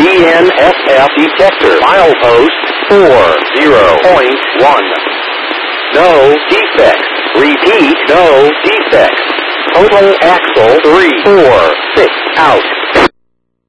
DNSF detector. Milepost 40.1. No defects. Repeat, no defects. Total axle 346 out.